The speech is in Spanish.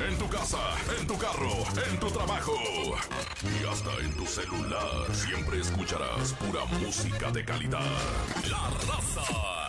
en tu casa, en tu carro, en tu trabajo y hasta en tu celular. Siempre escucharás pura música de calidad. La Raza.